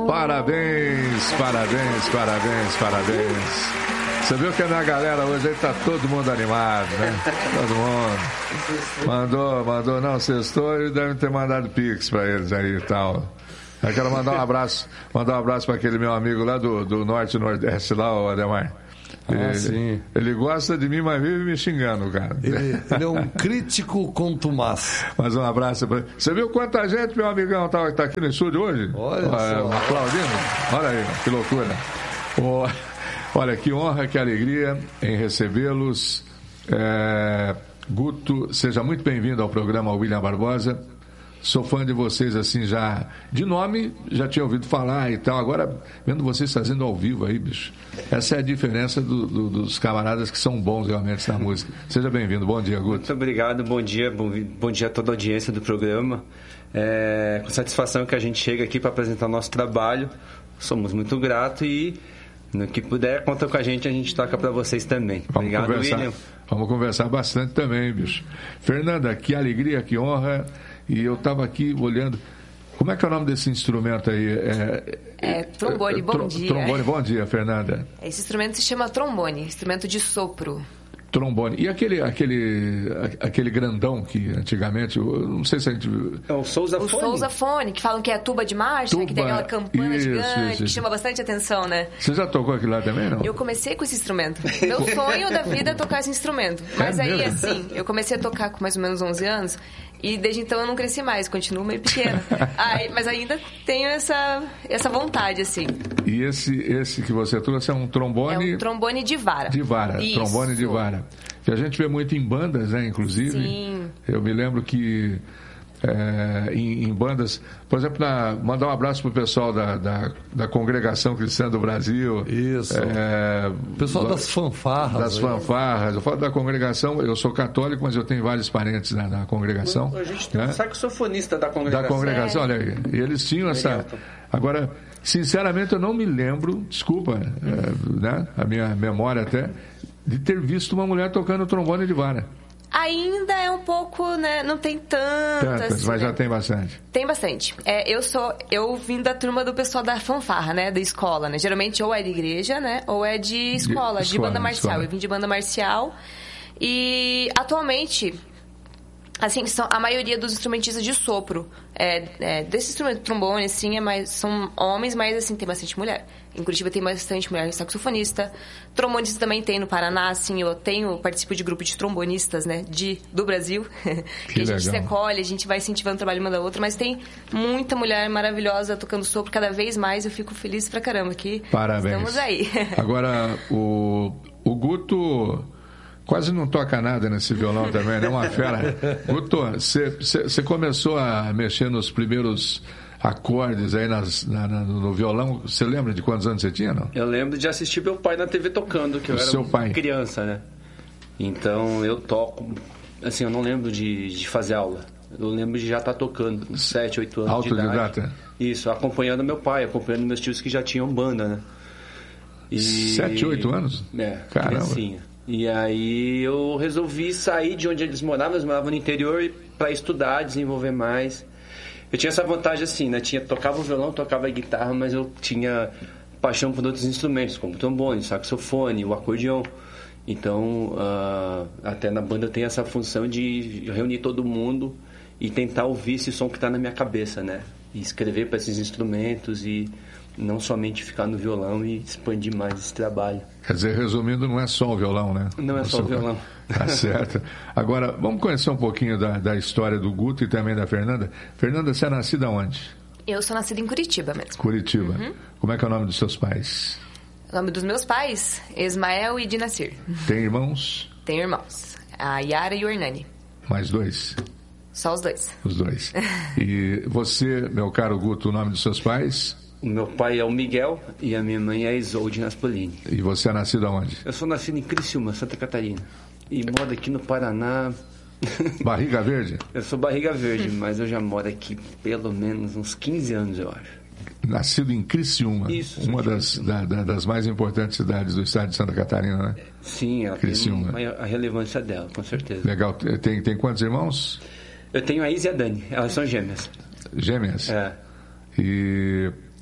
Parabéns, parabéns, parabéns, parabéns. Você viu que a minha galera hoje aí tá todo mundo animado, né? Todo mundo. Mandou, não, sextou e devem ter mandado pix pra eles aí e tal. Eu quero mandar um abraço para aquele meu amigo lá do Norte e Nordeste lá, o Ademar. Sim. Ele gosta de mim, mas vive me xingando, cara. Ele é um crítico contumaz. Mas um abraço pra ele. Você viu quanta gente, meu amigão, tá aqui no estúdio hoje? Olha só. Aplaudindo. Olha aí, que loucura. Olha, que honra, que alegria em recebê-los. Guto, seja muito bem-vindo ao programa William Barbosa. Sou fã de vocês, assim, já de nome, já tinha ouvido falar e tal. Agora, vendo vocês fazendo ao vivo aí, bicho. Essa é a diferença dos camaradas que são bons realmente na música. Seja bem-vindo. Bom dia, Guto. Muito obrigado. Bom dia a toda a audiência do programa. Com satisfação que a gente chega aqui para apresentar o nosso trabalho. Somos muito gratos e no que puder, conta com a gente toca para vocês também. Obrigado, William. Vamos conversar bastante também, bicho. Fernanda, que alegria, que honra. E eu estava aqui olhando. Como é que é o nome desse instrumento aí? Trombone, bom dia. Trombone, bom dia, Fernanda. Esse instrumento se chama trombone, instrumento de sopro. Trombone. E aquele grandão que antigamente, eu não sei se a gente... É o sousafone. O sousafone, que falam que é a tuba de marcha, né, que tem aquela campana gigante, que chama bastante atenção, né? Você já tocou aquilo lá também, não? Eu comecei com esse instrumento. Meu sonho da vida é tocar esse instrumento. Mas aí, assim, eu comecei a tocar com mais ou menos 11 anos e desde então eu não cresci mais, continuo meio pequena. Mas ainda tenho essa vontade, assim. E esse que você trouxe é um trombone... É um trombone de vara. De vara, isso. Trombone de vara. Que a gente vê muito em bandas, né, inclusive. Sim. Eu me lembro que em bandas, por exemplo, mandar um abraço pro pessoal da Congregação Cristã do Brasil. Isso. Pessoal das fanfarras. Das fanfarras. Eu falo da congregação, eu sou católico, mas eu tenho vários parentes na congregação. A gente tem um saxofonista da congregação. Da congregação, olha aí. E eles tinham essa... Agora, sinceramente, eu não me lembro, desculpa, né, a minha memória até, de ter visto uma mulher tocando trombone de vara. Ainda é um pouco, né? Não tem tantas, assim, mas já tem bastante. Tem bastante. Eu vim da turma do pessoal da fanfarra, né? Da escola, né? Geralmente ou é de igreja, né? Ou é de escola, de banda marcial. Eu vim de banda marcial e atualmente, assim, a maioria dos instrumentistas de sopro desse instrumento trombone, assim, são homens, mas assim, tem bastante mulher. Em Curitiba tem bastante mulher saxofonista. Trombonistas também tem no Paraná, assim, eu participo de grupo de trombonistas, né, do Brasil. Que a gente se acolhe, a gente vai incentivando o trabalho uma da outra, mas tem muita mulher maravilhosa tocando sopro cada vez mais, eu fico feliz pra caramba que parabéns. Estamos aí. Agora, o Guto quase não toca nada nesse violão também, né? Uma fera. Guto, você começou a mexer nos primeiros acordes aí no violão. Você lembra de quantos anos você tinha, não? Eu lembro de assistir meu pai na TV tocando, que eu era criança, né? Então eu toco, assim, eu não lembro de fazer aula. Eu lembro de já estar tocando com 7, 8 anos de idade. Autodidata? Isso, acompanhando meu pai, acompanhando meus tios que já tinham banda, né? 7, 8 anos? Caramba. Criancinha. E aí eu resolvi sair de onde eles moravam no interior para estudar, desenvolver mais. Eu tinha essa vantagem assim, né? Tocava o violão, tocava a guitarra, mas eu tinha paixão por outros instrumentos, como o trombone, saxofone, o acordeão. Então, até na banda tem essa função de reunir todo mundo e tentar ouvir esse som que está na minha cabeça, né? E escrever para esses instrumentos e não somente ficar no violão e expandir mais esse trabalho. Quer dizer, resumindo, não é só o violão, né? Não é só o violão. Tá certo. Agora, vamos conhecer um pouquinho da história do Guto e também da Fernanda. Fernanda, você é nascida onde? Eu sou nascida em Curitiba mesmo. Curitiba. Uhum. Como é que é o nome dos seus pais? O nome dos meus pais, Ismael e Dinacir. Tem irmãos? Tenho irmãos. A Yara e o Hernani. Mais dois? Só os dois. Os dois. E você, meu caro Guto, o nome dos seus pais? O meu pai é o Miguel e a minha mãe é a Isolde Naspolini. E você é nascido aonde? Eu sou nascido em Criciúma, Santa Catarina. E moro aqui no Paraná. Barriga Verde? Eu sou Barriga Verde, mas eu já moro aqui pelo menos uns 15 anos, eu acho. Nascido em Criciúma, isso, uma das mais importantes cidades do estado de Santa Catarina, né? Sim, ela Criciúma. tem a relevância dela, com certeza. Legal. Tem quantos irmãos? Eu tenho a Isa e a Dani, elas são gêmeas. Gêmeas? É. E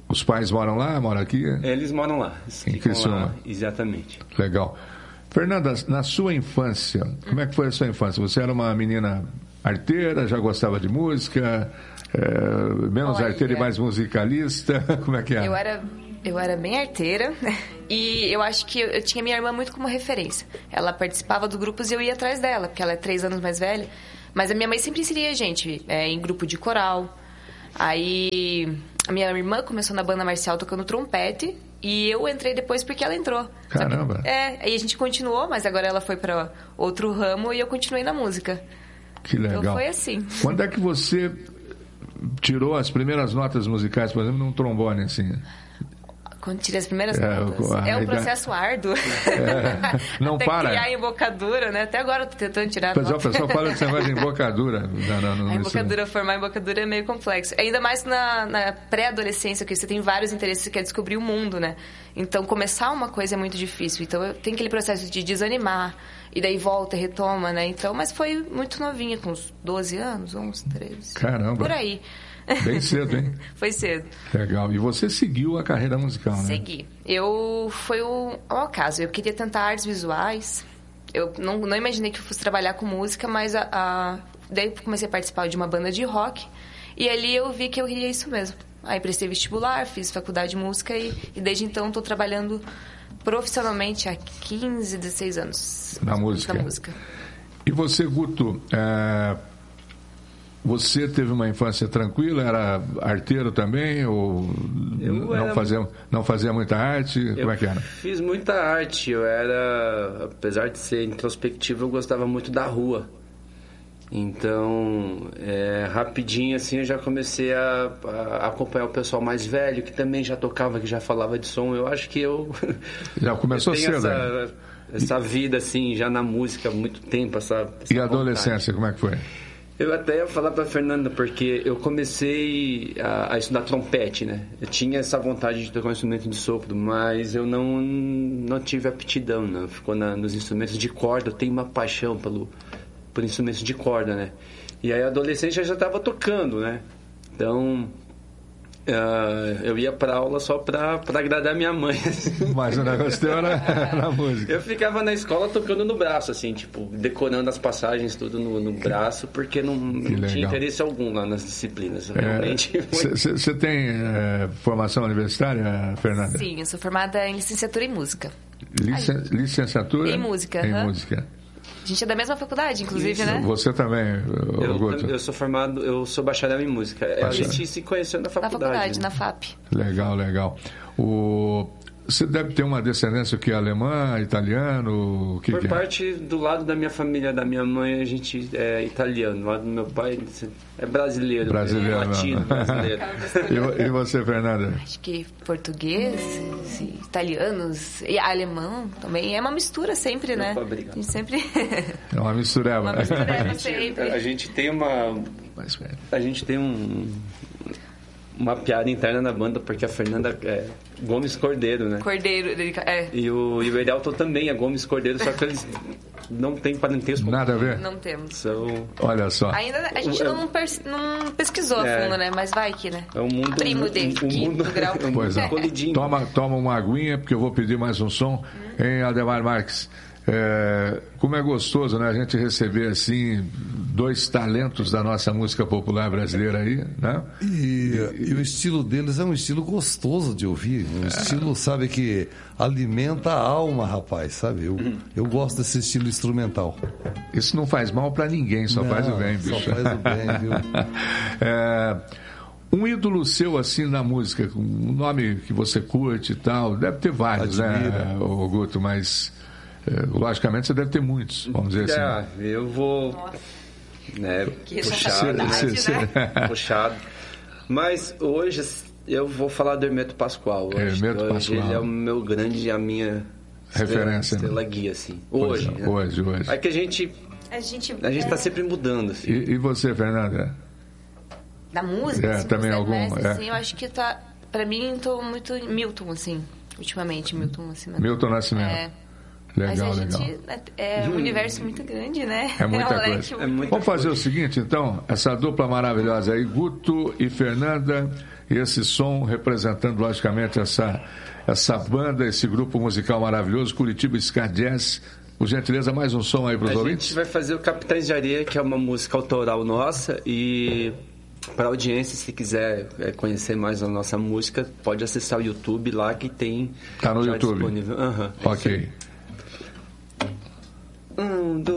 Os pais moram lá, moram aqui? Eles moram lá. Em Criciúma. Exatamente. Legal. Fernanda, na sua infância, como é que foi a sua infância? Você era uma menina arteira, já gostava de música, menos arteira e mais musicalista? Como é que era? Eu era bem arteira e eu acho que eu tinha minha irmã muito como referência. Ela participava dos grupos e eu ia atrás dela, porque ela é 3 anos mais velha. Mas a minha mãe sempre inseria a gente em grupo de coral. Aí a minha irmã começou na banda marcial tocando trompete e eu entrei depois porque ela entrou. Caramba! Aí a gente continuou, mas agora ela foi para outro ramo e eu continuei na música. Que legal. Então foi assim. Quando é que você tirou as primeiras notas musicais, por exemplo, num trombone, assim? Quando tirei as primeiras notas. É um processo árduo. Não até para. Criar embocadura, né? Até agora eu tô tentando tirar a nota. O pessoal fala desse negócio de embocadura. Formar embocadura é meio complexo. Ainda mais na pré-adolescência, que você tem vários interesses, você quer descobrir o mundo, né? Então, começar uma coisa é muito difícil. Então, tem aquele processo de desanimar, e daí volta e retoma, né? Então, mas foi muito novinha, com uns 12 anos, 11, 13. Caramba! Por aí. Bem cedo, hein? Foi cedo. Legal. E você seguiu a carreira musical, né? Segui. Foi o acaso. Eu queria tentar artes visuais. Eu não imaginei que eu fosse trabalhar com música, mas daí comecei a participar de uma banda de rock. E ali eu vi que eu queria isso mesmo. Aí prestei vestibular, fiz faculdade de música e desde então estou trabalhando profissionalmente há 15, 16 anos. Na música. E você, Guto... Você teve uma infância tranquila? Era arteiro também? Ou não fazia muita arte? Como é que era? Fiz muita arte. Apesar de ser introspectivo, eu gostava muito da rua. Então, rapidinho assim, eu já comecei a acompanhar o pessoal mais velho, que também já tocava, que já falava de som. Eu acho que eu... Já começou cedo, essa vida, assim, já na música há muito tempo. E a adolescência, como é que foi? Eu até ia falar pra Fernanda, porque eu comecei a estudar trompete, né? Eu tinha essa vontade de tocar um instrumento de sopro, mas eu não tive aptidão, não. Ficou nos instrumentos de corda. Eu tenho uma paixão por instrumentos de corda, né? E aí a adolescência já estava tocando, né? Então... eu ia pra aula só pra agradar minha mãe. Mas o negócio teu era na música. Eu ficava na escola tocando no braço, assim, tipo, decorando as passagens tudo no braço, porque não tinha interesse algum lá nas disciplinas. Realmente. Você tem formação universitária, Fernanda? Sim, eu sou formada em licenciatura em música. Licenciatura? Em música. Em música. A gente é da mesma faculdade, inclusive, Isso. né? Você também, Guto? Eu sou formado, eu sou bacharel em música. A gente se conheceu na faculdade. Na FAP. Legal. Você deve ter uma descendência que é alemã, italiano? Por parte do lado da minha família, da minha mãe, a gente é italiano. Do lado do meu pai é brasileiro. Latino, brasileiro. E você, Fernanda? Acho que português, italianos e alemão também. É uma mistura sempre, né? Obrigado. A gente sempre... É uma mistureba. Sempre. A gente tem uma piada interna na banda, porque a Fernanda é Gomes Cordeiro, né? Cordeiro, E o Everalton também é Gomes Cordeiro, só que eles não têm parentesco. Nada a ver? Não temos. Olha só. Ainda a gente não pesquisou a fundo, né? Mas vai que, né? É um mundo... Primo de quinto grau. Pois é. Toma uma aguinha, porque eu vou pedir mais um som. Hein, Ademar Marques? Como é gostoso, né, a gente receber assim 2 talentos da nossa música popular brasileira aí, né? E o estilo deles é um estilo gostoso de ouvir, um estilo, sabe, que alimenta a alma, rapaz, sabe? Eu gosto desse estilo instrumental. Isso não faz mal pra ninguém, só faz o bem, bicho. Só faz o bem, viu? Um ídolo seu, assim, na música, um nome que você curte e tal, deve ter vários, né, Guto, mas... logicamente você deve ter muitos, vamos dizer assim. Eu vou puxado. Mas hoje eu vou falar do Hermeto Pascoal. Hoje ele é o meu grande, a minha referência, estrela guia, assim. Hoje. É que a gente tá sempre mudando, assim. E você, Fernanda? Da música? Também algum? Assim, eu acho que tá, pra mim, tô muito Milton, assim, ultimamente, Milton Nascimento. Milton Nascimento. Legal. É um universo muito grande, né? É muita coisa. Vamos fazer o seguinte, então, essa dupla maravilhosa aí, Guto e Fernanda, esse som, representando logicamente essa banda, esse grupo musical maravilhoso, Curitiba Ska Jazz. Por gentileza, mais um som aí para os ouvintes. A gente vai fazer o Capitães de Areia, que é uma música autoral nossa, e para a audiência, se quiser conhecer mais a nossa música, pode acessar o YouTube lá que tem. Tá no YouTube. Disponível. Ok.